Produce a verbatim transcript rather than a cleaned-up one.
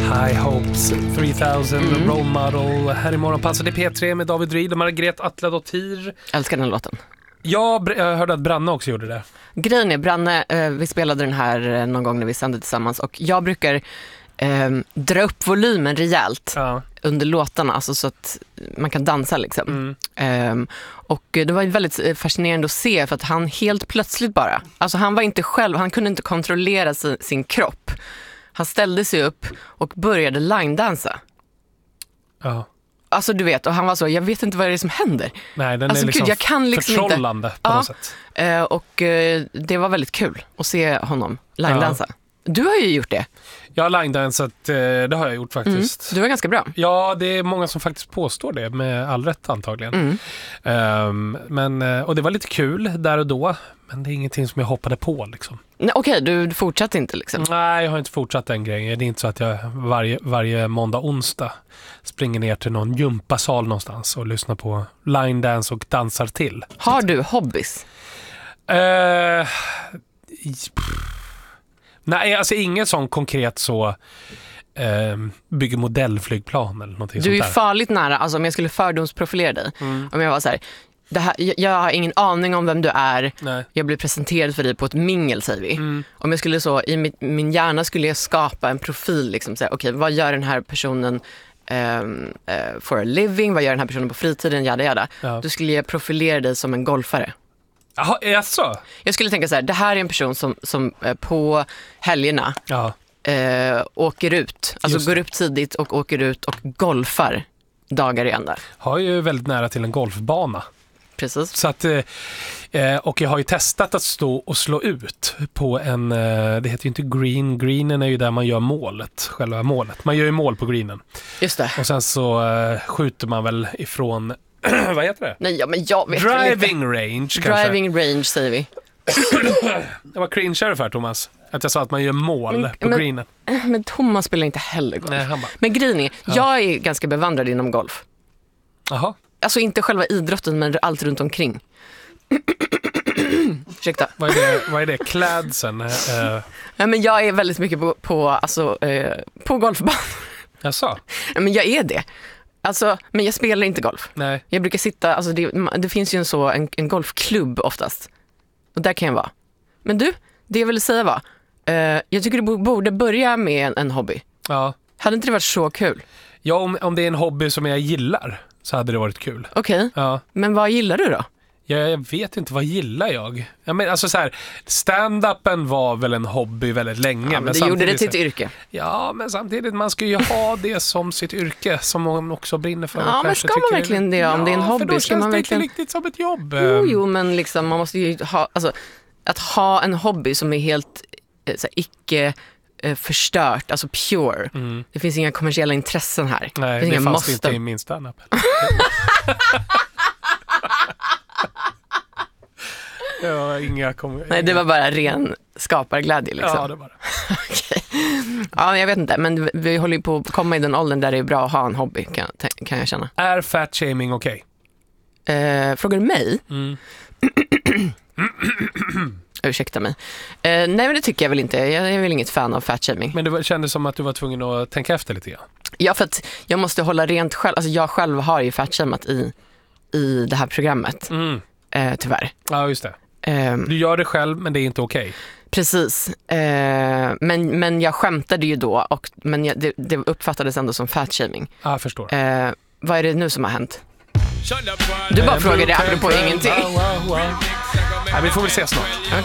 High Hopes tre tusen, mm. Role Model. Här i morgon passade P tre med David Ryd och Margret Atladottir. Älskar den låten. Ja, jag hörde att Branne också gjorde det. Grejen är, Branne, eh, vi spelade den här någon gång när vi sände tillsammans. Och jag brukar eh, dra upp volymen rejält ja. under låtarna. Alltså så att man kan dansa liksom. Mm. Eh, och det var väldigt fascinerande att se, för att han helt plötsligt bara, alltså han var inte själv, han kunde inte kontrollera sin, sin kropp. Han ställde sig upp och började line-dansa. Ja. Alltså du vet, och han var så, jag vet inte vad det är som händer. Nej, den alltså, är liksom gud, jag kan liksom förtrollande inte. på ja, något sätt. Eh, och eh, det var väldigt kul att se honom line-dansa. Ja. Du har ju gjort det. Jag har line-dansat, eh, det har jag gjort faktiskt. Mm, du var ganska bra. Ja, det är många som faktiskt påstår det, med all rätt antagligen. Mm. Um, men, och det var lite kul där och då, men det är ingenting som jag hoppade på liksom. Okej, okay, du fortsatte inte liksom? Nej, jag har inte fortsatt den grejen. Det är inte så att jag varje, varje måndag, onsdag springer ner till någon gympasal någonstans och lyssnar på line dance och dansar till. Har du hobbies? Uh, nej, alltså inget sån konkret så uh, bygger modellflygplan eller någonting sånt där. Du är farligt nära, alltså om jag skulle fördomsprofilera dig. Mm. Om jag var så här, det här, jag, jag har ingen aning om vem du är. Nej. Jag blir presenterad för dig på ett mingel, säger vi. Mm. Om jag skulle så, i min, min hjärna skulle jag skapa en profil liksom, så här, okej, vad gör den här personen um, uh, for a living, vad gör den här personen på fritiden, jada jada. Ja. Då skulle jag profilera dig som en golfare. Jaha, är det så? Jag skulle tänka så här, det här är en person som, som uh, på helgerna ja. uh, åker ut, alltså går upp tidigt och åker ut och golfar dagar i ända. Har ju väldigt nära till en golfbana. Precis. Så att, eh, och jag har ju testat att stå och slå ut på en, eh, det heter ju inte green, greenen är ju där man gör målet, själva målet. Man gör ju mål på greenen. Just det. Och sen så eh, skjuter man väl ifrån, vad heter det? Nej, ja, men jag vet Driving inte. range kanske. Driving range säger vi. Det var cringe för Thomas, att jag sa att man gör mål men, på men, greenen. Men Thomas spelar inte heller golf. Nej, han bara, men grejen är, ja. jag är ganska bevandrad inom golf. Jaha. Alltså inte själva idrotten, men allt runt omkring. Ursäkta. Vad är det, vad är det? Klädseln? Uh... Ja, men jag är väldigt mycket på, på, alltså, uh, på golfbanan. Jaså? Ja, men jag är det. Alltså, men jag spelar inte golf. Nej. Jag brukar sitta, alltså det, det finns ju en, så, en, en golfklubb oftast. Och där kan jag vara. Men du, det jag vill säga var, uh, jag tycker du borde börja med en, en hobby. Ja. Hade inte det varit så kul? Ja, om, om det är en hobby som jag gillar så hade det varit kul. Okej, okay. ja. Men vad gillar du då? Ja, jag vet inte, vad gillar jag? Jag menar, alltså så här, stand-upen var väl en hobby väldigt länge. Ja, men du gjorde det till ett yrke. Ja, men samtidigt, man ska ju ha det som sitt yrke, som man också brinner för. Ja, men ska man verkligen det, om ja, det är en hobby? För då ska man det verkligen... inte riktigt som ett jobb. Jo, jo, men liksom, man måste ju ha, alltså, att ha en hobby som är helt så här, icke förstört, alltså pure. Mm. Det finns inga kommersiella intressen här. Nej, det, det fanns måste... inte i min stand-up. Det var inga kom- Nej, det var bara ren skaparglädje liksom. Ja, det var det. Okay. Ja, jag vet inte, men vi håller ju på att komma i den åldern där det är bra att ha en hobby, kan, kan jag känna. Är fat shaming okej? Okay? Eh, frågar du mig? Mm. Ursäkta mig. Eh, nej, men det tycker jag väl inte. Jag är väl inget fan av fat shaming. Men det kändes som att du var tvungen att tänka efter lite grann. Ja, för att jag måste hålla rent själv. Alltså jag själv har ju fat shamat i, i det här programmet. Mm. Eh, tyvärr. Ja, just det. Eh, du gör det själv, men det är inte okej. Okay. Precis. Eh, men, men jag skämtade ju då. Och, men jag, det, det uppfattades ändå som fat shaming. Ja, jag förstår. Eh, vad är det nu som har hänt? Du bara frågar det apropå ingenting. Nej, vi får väl se snart. Okay.